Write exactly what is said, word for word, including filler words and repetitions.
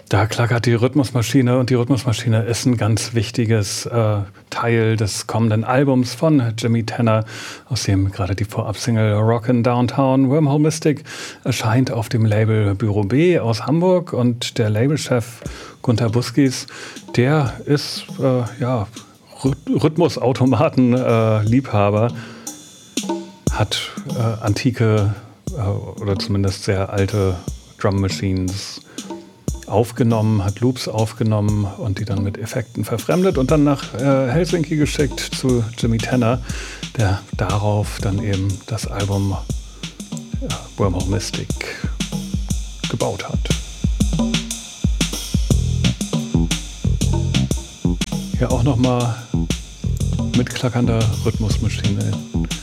Da klackert die Rhythmusmaschine und die Rhythmusmaschine ist ein ganz wichtiges äh, Teil des kommenden Albums von Jimmy Tenor, aus dem gerade die Vorabsingle Rockin' Downtown Wormhole Mystic erscheint auf dem Label Büro B aus Hamburg, und der Labelchef Gunter Buskis, der ist äh, ja, Rhythmusautomaten-Liebhaber, äh, hat äh, antike äh, oder zumindest sehr alte Drum Machines aufgenommen, hat Loops aufgenommen und die dann mit Effekten verfremdet und dann nach äh, Helsinki geschickt zu Jimmy Tenor, der darauf dann eben das Album ja, Wormhole Mystic gebaut hat. Hier auch nochmal mit klackernder Rhythmusmaschine.